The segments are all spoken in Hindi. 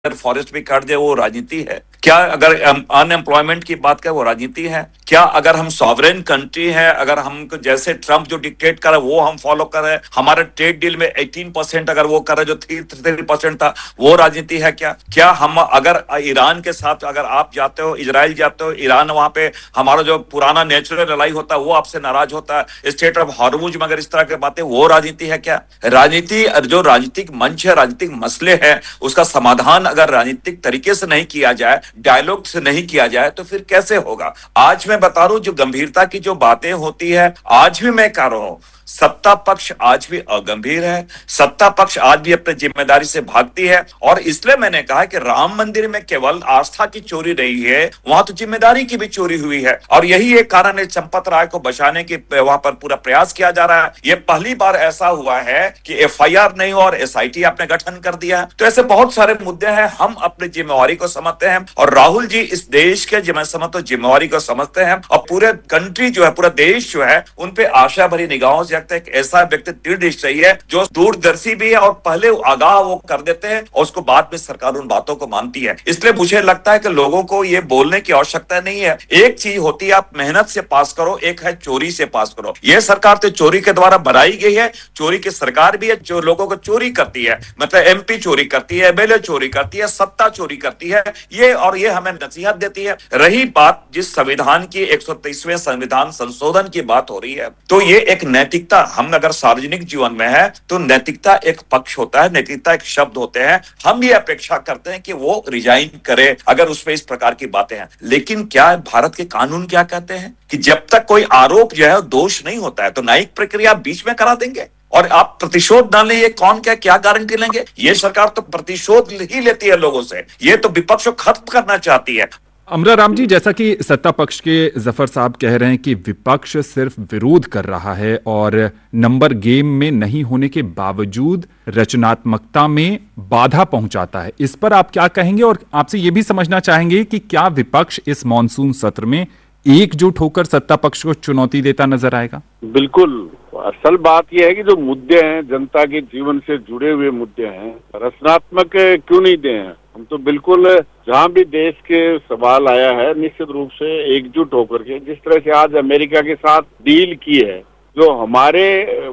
फॉरेस्ट भी काट दे वो राजनीति है क्या? अगर अनएम्प्लॉयमेंट की बात करें वो राजनीति है क्या? अगर हम सॉवरेन कंट्री है, अगर हम जैसे ट्रम्प जो डिक्टेट कर रहे वो हम फॉलो कर रहे हैं, हमारे ट्रेड डील में 18% अगर वो कर रहे जो 3% था वो राजनीति है क्या? क्या हम अगर ईरान के साथ अगर आप जाते हो, इजराइल जाते हो, ईरान वहां पे हमारा जो पुराना नेचुरल लड़ाई होता है वो आपसे नाराज होता है, स्टेट ऑफ हॉर्मुज में अगर इस तरह की बातें, वो राजनीति है क्या? राजनीति जो राजनीतिक मंच है, राजनीतिक मसले हैं, उसका समाधान अगर राजनीतिक तरीके से नहीं किया जाए, डायलॉग से नहीं किया जाए तो फिर कैसे होगा? आज मैं बता रहा हूं जो गंभीरता की जो बातें होती है, आज भी मैं कह रहा हूं सत्ता पक्ष आज भी अगंभीर है, सत्ता पक्ष आज भी अपनी जिम्मेदारी से भागती है। और इसलिए मैंने कहा कि राम मंदिर में केवल आस्था की चोरी नहीं है, वहां तो जिम्मेदारी की भी चोरी हुई है। और यही एक कारण है चंपत राय को बचाने की वहां पर पूरा प्रयास किया जा रहा है। यह पहली बार ऐसा हुआ है कि एफआईआर नहीं हुआ और एसआईटी आपने गठन कर दिया है। तो ऐसे बहुत सारे मुद्दे हैं, हम अपनी जिम्मेवारी को समझते हैं और राहुल जी इस देश के जिम्मेवारी को समझते हैं और पूरे कंट्री जो है, पूरा देश जो है, उन पे आशा भरी निगाहों से एक ऐसा व्यक्ति दृढ़ निश्चयी है जो दूरदर्शी भी है और पहले आगाह वो कर देते हैं और उसको बाद में सरकार उन बातों को मानती है। इसलिए मुझे लगता है कि लोगों को ये बोलने की आवश्यकता नहीं है। एक चीज होती है आप मेहनत से पास करो, एक है चोरी से पास करो। ये सरकार तो चोरी के द्वारा बनाई गई है, चोरी की सरकार भी है जो लोगों को चोरी करती है, मतलब एमपी चोरी करती है, एमएलए चोरी करती है, सत्ता चोरी करती है, ये हमें नसीहत देती है। रही बात जिस संविधान की 123वें संविधान संशोधन की बात हो रही है, तो ये एक नैतिकता, हम अगर सार्वजनिक जीवन में है तो नैतिकता एक पक्ष होता है, नैतिकता एक शब्द होते हैं। हम ये अपेक्षा करते हैं कि वो रिजाइन करे अगर उसमें इस प्रकार की बातें हैं। लेकिन क्या भारत के कानून क्या कहते हैं कि जब तक कोई आरोप जो है दोष नहीं होता है तो न्यायिक प्रक्रिया बीच में करा देंगे और आप प्रतिशोध न ले, ये कौन क्या गारंटी लेंगे? ये सरकार तो प्रतिशोध ही लेती है लोगों से, ये तो विपक्ष को खत्म करना चाहती है। अमरा राम जी, जैसा कि सत्ता पक्ष के जफर साहब कह रहे हैं कि विपक्ष सिर्फ विरोध कर रहा है और नंबर गेम में नहीं होने के बावजूद रचनात्मकता में बाधा पहुंचाता है, इस पर आप क्या कहेंगे? और आपसे ये भी समझना चाहेंगे कि क्या विपक्ष इस मॉनसून सत्र में एकजुट होकर सत्ता पक्ष को चुनौती देता नजर आएगा? बिल्कुल। असल बात यह है कि जो मुद्दे हैं जनता के जीवन से जुड़े हुए मुद्दे हैं, रचनात्मक क्यों नहीं दे हैं? हम तो बिल्कुल जहाँ भी देश के सवाल आया है निश्चित रूप से एकजुट होकर के, जिस तरह से आज अमेरिका के साथ डील की है, जो हमारे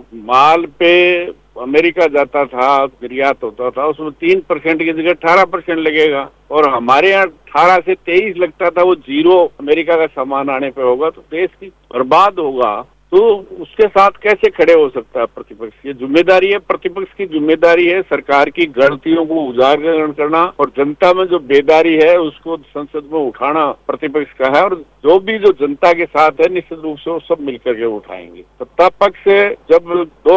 माल पे अमेरिका जाता था, निर्यात होता था, उसमें 3% की जगह 18% लगेगा और हमारे यहाँ 18 से 23 लगता था, वो 0 अमेरिका का सामान आने पे होगा तो देश की बर्बाद होगा। तो उसके साथ कैसे खड़े हो सकता है प्रतिपक्ष? ये जिम्मेदारी है, प्रतिपक्ष की जिम्मेदारी है सरकार की गलतियों को उजागर करना और जनता में जो बेदारी है उसको संसद में उठाना प्रतिपक्ष का है। और जो जनता के साथ है निश्चित रूप से वो सब मिलकर के उठाएंगे। सत्ता पक्ष जब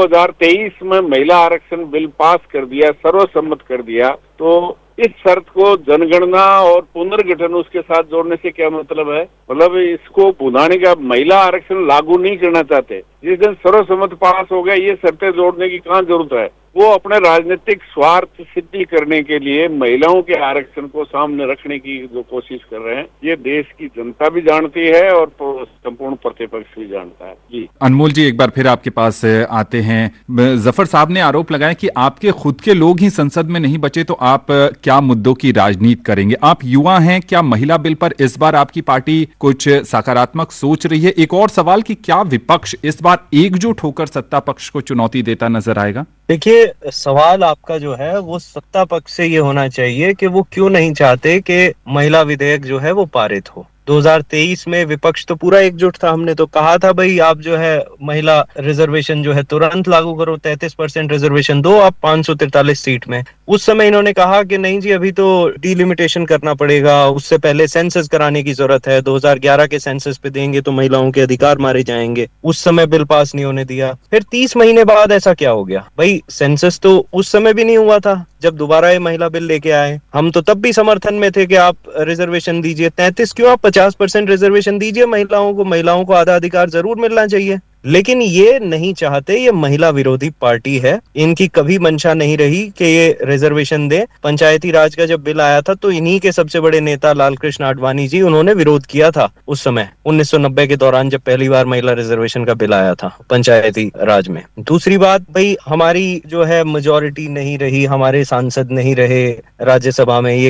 2023 में महिला आरक्षण बिल पास कर दिया, सर्वसम्मत कर दिया, तो इस शर्त को जनगणना और पुनर्गठन उसके साथ जोड़ने से क्या मतलब है? मतलब इसको भुनाने का, महिला आरक्षण लागू नहीं करना चाहते। जिस दिन सर्वसम्मत पास हो गया, ये शर्तें जोड़ने की कहाँ जरूरत है? वो अपने राजनीतिक स्वार्थ सिद्धि करने के लिए महिलाओं के आरक्षण को सामने रखने की जो कोशिश कर रहे हैं, ये देश की जनता भी जानती है और संपूर्ण प्रतिपक्ष भी जानता है। जी अनमोल जी, एक बार फिर आपके पास आते हैं। जफर साहब ने आरोप लगाया कि आपके खुद के लोग ही संसद में नहीं बचे तो आप क्या मुद्दों की राजनीति करेंगे? आप युवा हैं, क्या महिला बिल पर इस बार आपकी पार्टी कुछ सकारात्मक सोच रही है? एक और सवाल कि क्या विपक्ष इस बार एकजुट होकर सत्ता पक्ष को चुनौती देता नजर आएगा? देखिए, सवाल आपका जो है वो सत्ता पक्ष से ये होना चाहिए कि वो क्यों नहीं चाहते कि महिला विधेयक जो है वो पारित हो। 2023 में विपक्ष तो पूरा एकजुट था, हमने तो कहा था भाई आप जो है महिला रिजर्वेशन जो है तुरंत लागू करो, 33% रिजर्वेशन दो आप 543 सीट में। उस समय इन्होंने कहा कि नहीं जी अभी तो डिलिमिटेशन करना पड़ेगा, उससे पहले सेंसस कराने की जरूरत है, 2011 के सेंसस पे देंगे तो महिलाओं के अधिकार मारे जाएंगे। उस समय बिल पास नहीं होने दिया। फिर 30 महीने बाद ऐसा क्या हो गया? भाई सेंसस तो उस समय भी नहीं हुआ था जब दोबारा ये महिला बिल लेके आए। हम तो तब भी समर्थन में थे कि आप रिजर्वेशन दीजिए, 33 क्यों, आप 50% रिजर्वेशन दीजिए महिलाओं को आधा अधिकार जरूर मिलना चाहिए। लेकिन ये नहीं चाहते, ये महिला विरोधी पार्टी है, इनकी कभी मंशा नहीं रही कि ये रिजर्वेशन दे। पंचायती राज का जब बिल आया था तो इन्हीं के सबसे बड़े नेता लाल कृष्ण आडवाणी जी, उन्होंने विरोध किया था उस समय 1990 के दौरान जब पहली बार महिला रिजर्वेशन का बिल आया था पंचायती राज में। दूसरी बात, भाई हमारी जो है मेजॉरिटी नहीं रही, हमारे सांसद नहीं रहे राज्यसभा में, ये